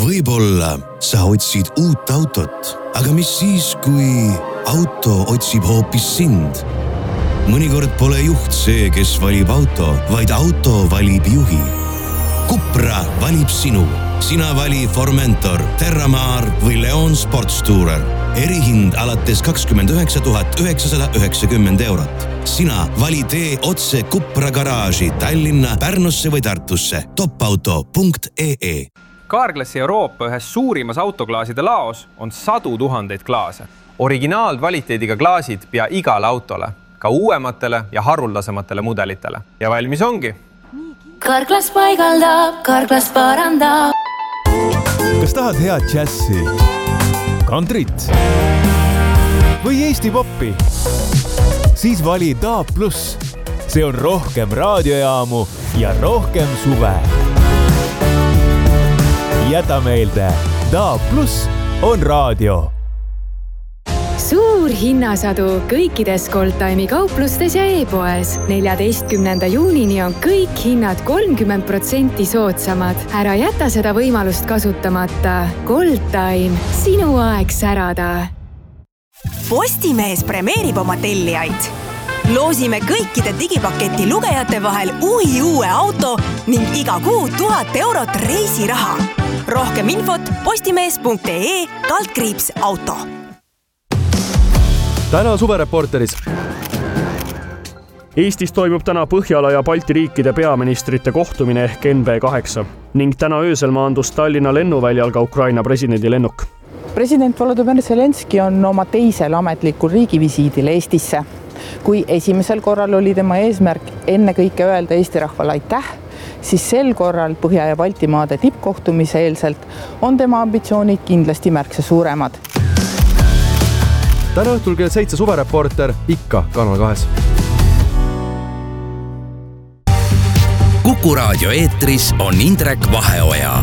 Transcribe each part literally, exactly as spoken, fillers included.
Võib-olla sa otsid uut autot, aga mis siis, kui auto otsib hoopis sind? Mõnikord pole juht see, kes valib auto, vaid auto valib juhi. Cupra valib sinu. Sina vali Formentor, Terramar või Leon Sportstourer. Erihind alates kakskümmend üheksa tuhat üheksasada üheksakümmend eurot. Sina vali tee otse Cupra garaaži Tallinna, Pärnusse või Tartusse. topauto punkt ee. Carglassi Euroopa ühes suurimas autoklaaside laos on sadu tuhandeid klaase. Originaalkvaliteediga klaasid pea igale autole, ka uuematele ja haruldasematele mudelitele. Ja valmis ongi. Carglass paigaldab, Carglass parandab. Kas tahad head džässi, kantrit või Eesti poppi? Siis vali D A B plus. See on rohkem raadiojaamu ja rohkem suve. Jäta meelde, D A B plus on raadio. Suur hinnasadu kõikides Goldtime'i kauplustes ja e-poes. neljateistkümnenda juunini on kõik hinnad kolmkümmend protsenti soodsamad. Ära jäta seda võimalust kasutamata. Goldtime, sinu aeg särada. Postimees premeerib oma tellijaid. Loosime kõikide digipaketi lugejate vahel uhi uue auto ning iga kuu tuhat eurot reisiraha. Rohkem infot postimees punkt ee kaldkriips auto. Täna suvereporteris. Eestis toimub täna Põhjala ja Balti riikide peaministrite kohtumine ehk N B kaheksa ning täna öösel maandus Tallinna lennuväljal ka Ukraina presidendi lennuk. President Volodymyr Zelenski on oma teisel ametlikul riigivisiidil Eestisse. Kui esimesel korral oli tema eesmärk enne kõike öelda Eesti rahvale aitäh, siis sel korral Põhja- ja Baltimaade tippkohtumise eelselt on tema ambitsioonid kindlasti märksa suuremad. Täna õhtul kell seitse suvereporter ikka Kanal kahes. Kuku raadio eetris on Indrek Vaheoja.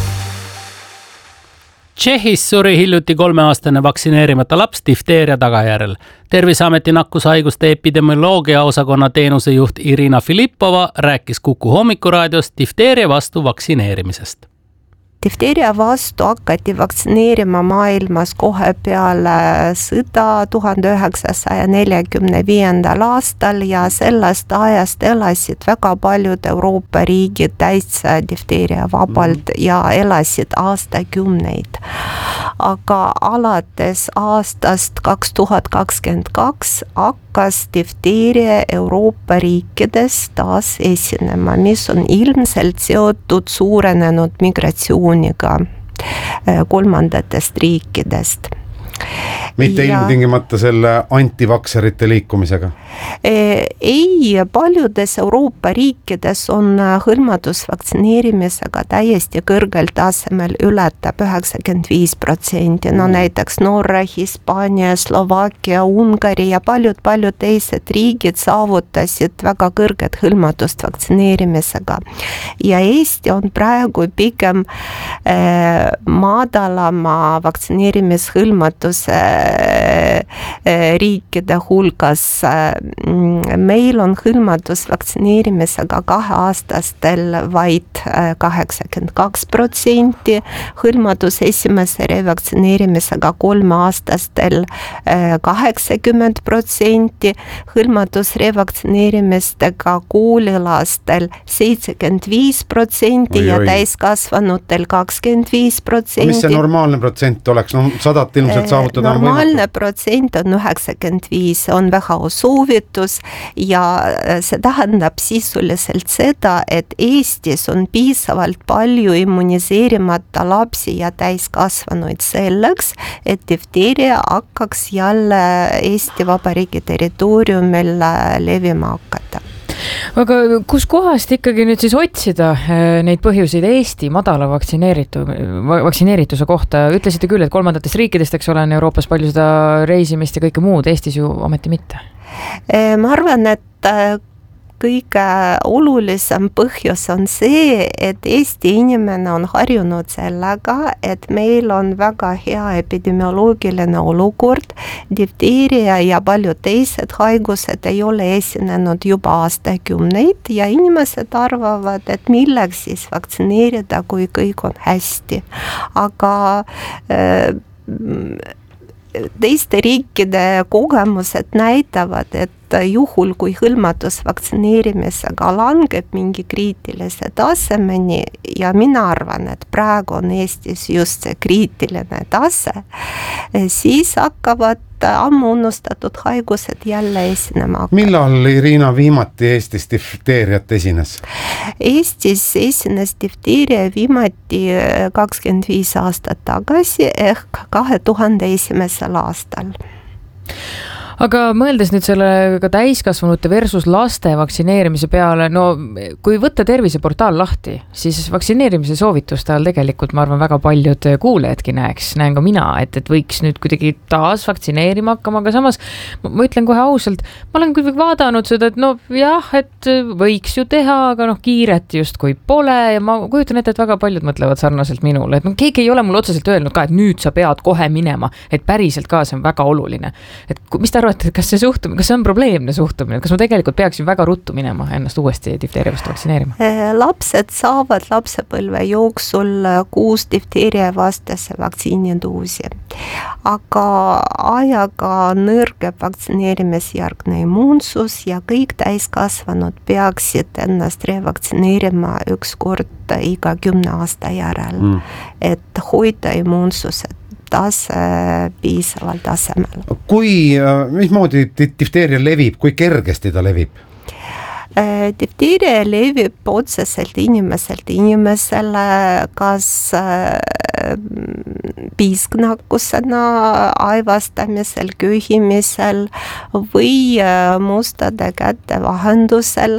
Tšehhis suri hiljuti kolmeaastane vaktsineerimata laps difteeria tagajärjel. Terviseameti nakkushaiguste epidemioloogia osakonna teenusejuht Irina Filippova rääkis Kuku hommikuraadios difteeria vastu vaktsineerimisest. Difteeria vastu hakati vaktsineerima maailmas kohe peale sõda tuhande üheksasaja neljakümne viiendal aastal ja sellest ajast elasid väga paljud Euroopa riigid täitsa difteeria vabalt ja elasid aastakümneid. Aga alates aastast kaks tuhat kakskümmend kaks hakkas difteeria Euroopa riikides taas esinema, mis on ilmselt seotud suurenenud migratsiooniga kolmandatest riikidest. Mitte ja... ilmtingimata selle antivakserite liikumisega? Ei, paljudes Euroopa riikides on hõlmatus vaktsineerimisega täiesti kõrgel tasemel, ületab üheksakümmend viis protsenti. No näiteks Norra, Hispaania, Slovakkia, Ungari ja paljud-paljud teised riigid saavutasid väga kõrget hõlmatust vaktsineerimisega. Ja Eesti on praegu pigem eh, madalama vaktsineerimishõlmatuse riikide hulgas. Meil on hõlmatus vaktsineerimisega kaheaastastel vaid kaheksakümmend kaks protsenti, hõlmatus esimese revaktsineerimisega kolmeaastastel kaheksakümmend protsenti, hõlmatus revaktsineerimistega koolilastel seitsekümmend viis protsenti ja täiskasvanutel kakskümmend viis protsenti. Mis see normaalne protsent oleks? No sadat ilmselt saavutada normaalne protsent on üheksakümmend viis, on väga soovitus ja see tähendab sisuliselt seda, et Eestis on piisavalt palju immuniseerimata lapsi ja täiskasvanuid selleks, et difteeria hakkaks jälle Eesti Vabariigi territooriumil levima hakata. Aga kus kohast ikkagi nüüd siis otsida neid põhjuseid Eesti madala vaktsineeritu, vaktsineerituse kohta? Ütlesite küll, et kolmandatest riikidest, eks ole, on Euroopas palju seda reisimist ja kõike muud, Eestis ju ometi mitte. Ma arvan, et kõige olulisem põhjus on see, et Eesti inimene on harjunud sellega, et meil on väga hea epidemioloogiline olukord, difteeria ja paljud teised haigused ei ole esinenud juba aastakümneid ja inimesed arvavad, et milleks siis vaktsineerida, kui kõik on hästi. Aga äh, teiste riikide kogemused näitavad, et juhul, kui hõlmatus vaktsineerimisega langeb mingi kriitilise tasemeni ja mina arvan, et praegu on Eestis just see kriitiline tase, siis hakkavad ammu unustatud haigused jälle esinema. Millal Irina viimati Eestis difteeriat esines? Eestis esines difteeria viimati kakskümmend viis aastat tagasi ehk kahe tuhande esimesel aastal. Aga mõeldes nüüd selle ka täiskasvanute versus laste vaktsineerimise peale, no kui võtta terviseportaal lahti, siis vaktsineerimise soovituste all tegelikult ma arvan väga paljud kuulejadki näeks, näen ka mina, et, et võiks nüüd kuidagi taas vaktsineerima hakkama, aga samas ma ütlen kohe ausalt, ma olen kuidagi vaadanud seda, et no jah, et võiks ju teha, aga noh, kiiret justkui pole ja ma kujutan ette, et väga paljud mõtlevad sarnaselt minule, et no keegi ei ole mul otseselt öelnud ka, et nüüd sa pead kohe minema, et päriselt ka see on väga oluline. Et mis ta arvate, kas see suhtumine, kas see on probleemne suhtumine, kas ma tegelikult peaksin väga ruttu minema ennast uuesti difteeria vastu vaktsineerima? Lapsed saavad lapsepõlve jooksul kuus difteeria vastase vaktsiinidoosi, aga ajaga nõrgeb vaktsineerimisjärgne immuunsus ja kõik täiskasvanud peaksid ennast revaktsineerima üks kord iga kümne aasta järel, mm. et hoida immuunsused tase piisaval tasemel. Kui, mismoodi difteeria levib, kui kergesti ta levib? Difteeria levib otseselt inimeselt inimesele, kas piisknakkusena, aivastamisel, köhimisel või mustade käte vahendusel.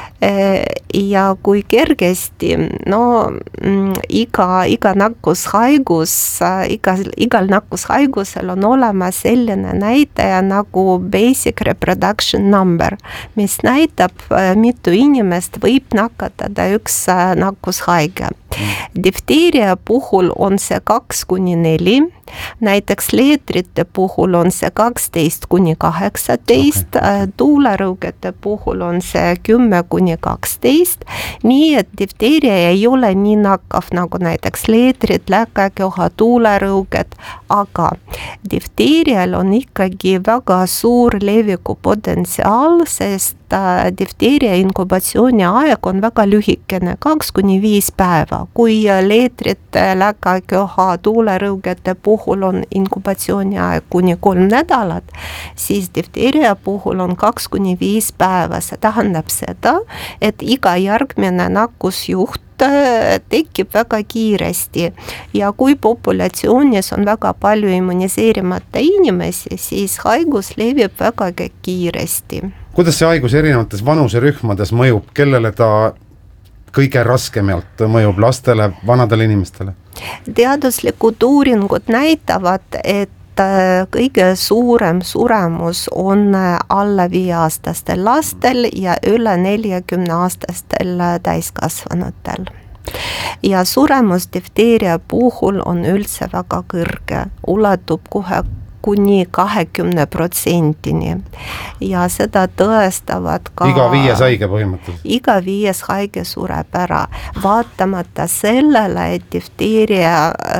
Ja kui kergesti, no iga, iga nakkushaigus, iga, igal nakkushaigusel on olemas selline näitaja nagu basic reproduction number, mis näitab, mitu inimest võib nakatada üks nakkushaige. Difteeria puhul on see kaks kuni neli, näiteks leetrite puhul on see kaksteist kuni kaheksateist, tuulerõugete puhul on see kümme kuni kaksteist, nii et difteeria ei ole nii nakkav nagu näiteks leetrid, läkaköha, tuulerõuged, aga difteerial on ikkagi väga suur leviku potentsiaal, sest difteeria inkubatsiooni aeg on väga lühikene, kaks kuni viis päeva. Kui leetrite, läkaköha, tuulerõugete puhul on inkubatsiooni aeg kuni kolm nädalat, siis difteeria puhul on kaks kuni viis päeva. See tähendab seda, et iga järgmine nakkusjuht tekib väga kiiresti ja kui populatsioonis on väga palju immuniseerimata inimesi, siis haigus levib väga kiiresti. Kuidas see haigus erinevates vanuserühmades mõjub, kellele ta kõige raskemalt mõjub, lastele, vanadele inimestele? Teaduslikud uuringud näitavad, et kõige suurem suremus on alla viieaastastel lastel ja üle neljakümne aastastel täiskasvanutel. Ja suremus difteeria puhul on üldse väga kõrge, ulatub kohe kuni kahekümne protsendini ja seda tõestavad ka iga viies haige põhimõtteliselt. Iga viies haige sureb ära, vaatamata sellele, et difteeria,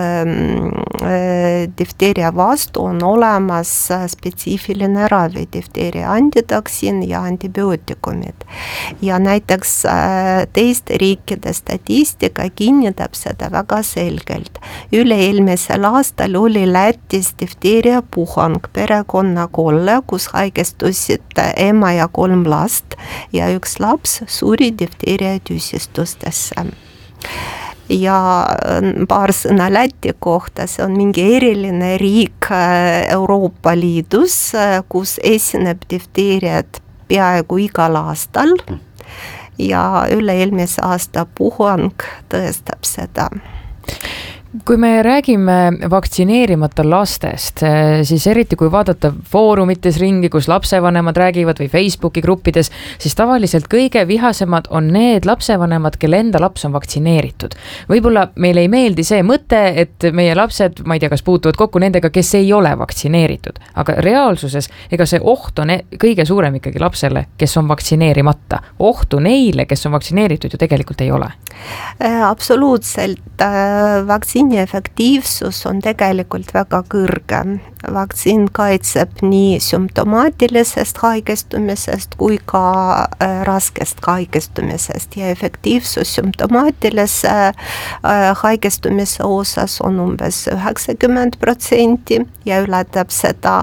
äh, difteeria vastu on olemas spetsiifiline ravi, difteeria antitoksiin ja antibiootikumid. Ja näiteks äh, teiste riikide statistika kinnitab seda väga selgelt. Üle-eelmisel aastal oli Lätis difteeria puhang perekonna kolle, kus haigestusid ema ja kolm last ja üks laps suri difteeria tüsistustesse. Ja paar sõna Läti kohta, see on mingi eriline riik Euroopa Liidus, kus esineb difteeriat peaaegu igal aastal ja üle-eelmise aasta puhang tõestab seda. kui me räägime vaktsineerimata lastest, siis eriti kui vaadata foorumites ringi, kus lapsevanemad räägivad või Facebooki gruppides, siis tavaliselt kõige vihasemad on need lapsevanemad, kelle enda laps on vaktsineeritud. Võib-olla meile ei meeldi see mõte, et meie lapsed, ma ei tea, kas puutuvad kokku nendega, kes ei ole vaktsineeritud. Aga reaalsuses, ega see oht on kõige suurem ikkagi lapsele, kes on vaktsineerimata. Ohtu neile, kes on vaktsineeritud, ju tegelikult ei ole. Absoluutselt. Vaktsiini efektiivsus on tegelikult väga kõrge. Vaktsiin kaitseb nii sümptomaatilisest haigestumisest kui ka raskest haigestumisest ja efektiivsus sümptomaatilise haigestumise osas on umbes üheksakümmend protsenti ja ületab seda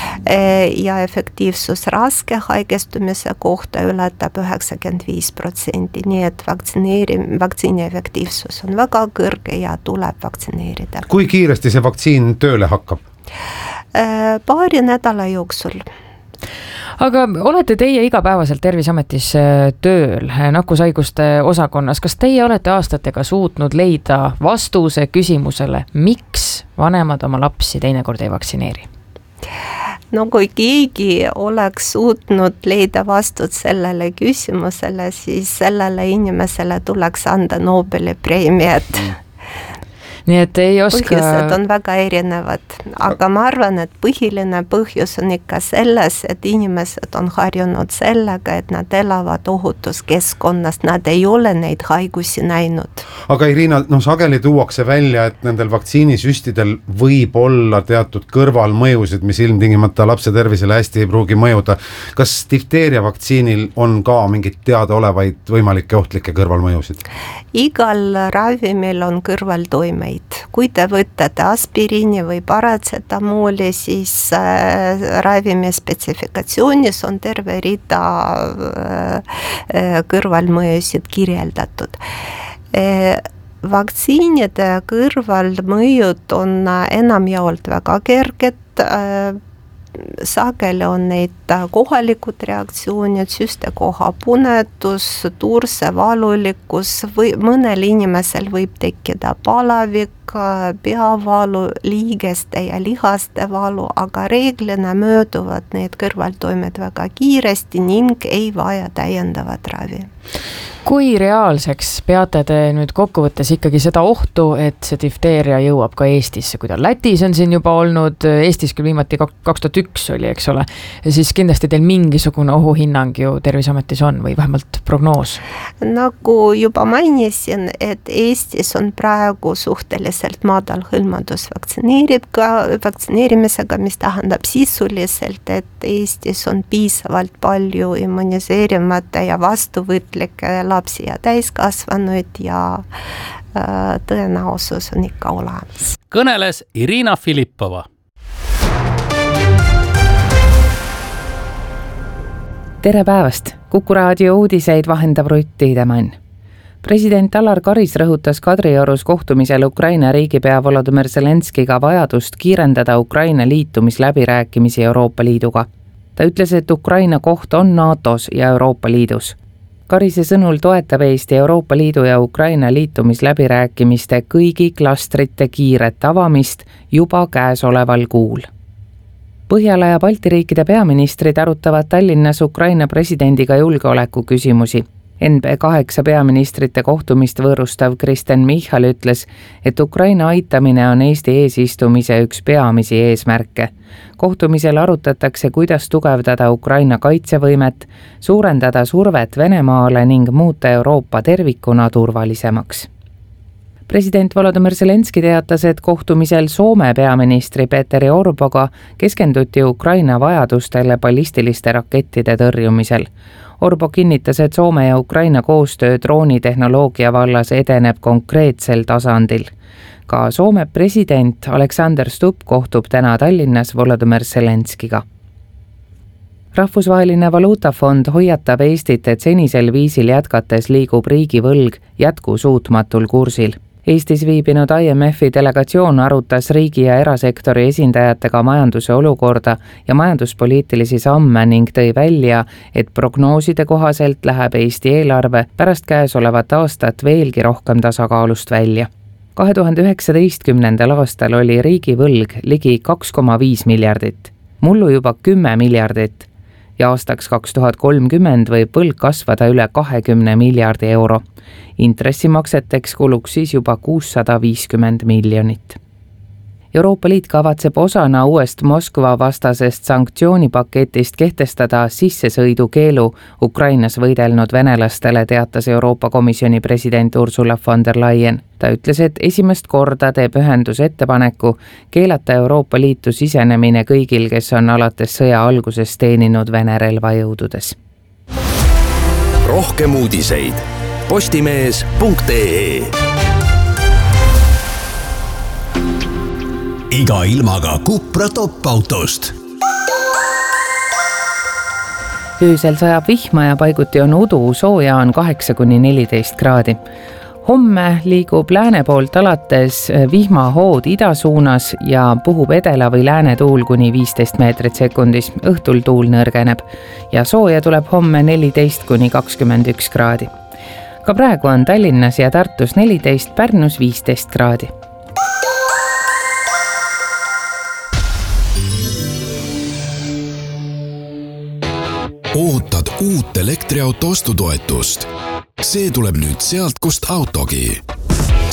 ja efektiivsus raske haigestumise kohta ületab üheksakümmend viis protsenti, nii et vaktsineerim, vaktsiini efektiivsus on väga kõrge ja tuleb vaktsineerida. Kui kiiresti see vaktsiin tööle hakkab? Paari nädala jooksul. Aga olete teie igapäevaselt Terviseametis tööl nakkushaiguste osakonnas. Kas teie olete aastatega suutnud leida vastuse küsimusele, miks vanemad oma lapsi teinekord ei vaktsineeri? No kui keegi oleks suutnud leida vastut sellele küsimusele, siis sellele inimesele tuleks anda Nobeli preemiat. Nii et ei oska... Põhjused on väga erinevad, aga ma arvan, et põhiline põhjus on ikka selles, et inimesed on harjunud sellega, et nad elavad ohutuskeskkonnast, nad ei ole neid haigusi näinud. Aga Irina, no sageli tuuakse välja, et nendel vaktsiinisüstidel võib olla teatud kõrvalmõjusid, mis ilmtingimata lapse tervisele hästi ei pruugi mõjuda. Kas difteeria vaktsiinil on ka mingid teadaolevaid võimalikke ohtlikke kõrvalmõjusid? Igal ravimil on kõrvaltoimeid. Kui te võtate aspiriini või paratsetamooli, siis äh, ravimi spetsifikatsioonis on terve rida äh, kõrvalmõjusid kirjeldatud. Äh, vaktsiinide kõrvalmõjud on enamjaolt väga kerged, äh, sageli on neid kohalikud reaktsioonid, süstekoha punetus, tuurse valulikkus või mõnel inimesel võib tekkida palavik, peavalu, liigeste ja lihaste valu, aga reeglina mööduvad need kõrvaltoimed väga kiiresti ning ei vaja täiendavat ravi. Kui reaalseks peate te nüüd kokkuvõttes ikkagi seda ohtu, et see difteeria jõuab ka Eestisse, kui ta Lätis on siin juba olnud, Eestis küll viimati kaks tuhat üks oli, eks ole, siis kindlasti teil mingisugune ohuhinnang ju Terviseametis on või vähemalt prognoos? Nagu juba mainisin, et Eestis on praegu suhteliselt madal hõlmadus vaktsineerimisega, mis tähendab sisuliselt, et Eestis on piisavalt palju immuniseerimata ja vastuvõtlikke lapsi ja täiskasvanuid ja äh, tõenäosus on ikka olemas. Kõneles Irina Filippova. Tere päevast! Kuku raadio uudiseid vahendab Rutt Tiidemann. President Alar Karis rõhutas Kadriorus kohtumisel Ukraina riigipea Volodymyr Zelenskiga vajadust kiirendada Ukraina liitumisläbirääkimisi Euroopa Liiduga. Ta ütles, et Ukraina koht on NATOs ja Euroopa Liidus. Karise sõnul toetab Eesti Euroopa Liidu ja Ukraina liitumisläbirääkimiste kõigi klastrite kiiret avamist juba käesoleval kuul. Põhjala ja Balti riikide peaministrid arutavad Tallinnas Ukraina presidendiga julgeoleku küsimusi. N B kaheksa peaministrite kohtumist võõrustav Kristen Michal ütles, et Ukraina aitamine on Eesti eesistumise üks peamisi eesmärke. Kohtumisel arutatakse, kuidas tugevdada Ukraina kaitsevõimet, suurendada survet Venemaale ning muuta Euroopa tervikuna turvalisemaks. President Volodymyr Zelenski teatas, et kohtumisel Soome peaministri Petteri Orpoga keskenduti Ukraina vajadustele ballistiliste rakettide tõrjumisel. Orpo kinnitas, et Soome ja Ukraina koostöö droonitehnoloogia vallas edeneb konkreetsel tasandil. Ka Soome president Alexander Stubb kohtub täna Tallinnas Volodymyr Zelenskiga. Rahvusvaheline valuutafond hoiatab Eestit, et senisel viisil jätkates liigub riigivõlg jätkusuutmatul kursil. Eestis viibinud I M F-i delegatsioon arutas riigi ja erasektori esindajatega majanduse olukorda ja majanduspoliitilisi samme ning tõi välja, et prognooside kohaselt läheb Eesti eelarve pärast käesolevat aastat veelgi rohkem tasakaalust välja. kahe tuhande üheksateistkümnendal aastal oli riigivõlg ligi kaks koma viis miljardit, mullu juba kümme miljardit ja aastaks kaks tuhat kolmkümmend võib võlg kasvada üle kahekümne miljardi euro. Intressimakseteks kuluks siis juba kuussada viiskümmend miljonit. Euroopa Liit kavatseb osana uuest Moskva vastasest sanktsioonipaketist kehtestada sissesõidukeelu Ukrainas võidelnud venelastele, teatas Euroopa Komisjoni president Ursula von der Leyen. Ta ütles, et esimest korda teeb ühendus ettepaneku keelata Euroopa Liitu sisenemine kõigil, kes on alates sõja alguses teeninud Vene relvajõududes. Rohkem uudiseid postimees punkt ee. Iga ilmaga Cupra top-autost. Öösel sajab vihma ja paiguti on udu, sooja on kaheksa kuni neliteist kraadi. Homme liigub lääne poolt alates vihmahood ida suunas ja puhub edela või lääne tuul kuni viisteist meetrit sekundis. Õhtul tuul nõrgeneb ja sooja tuleb homme neliteist kuni kakskümmend üks kraadi. Ka praegu on Tallinnas ja Tartus neliteist, Pärnus viisteist kraadi. Ootad uut elektriauto ostutoetust? See tuleb nüüd sealt, kust autogi.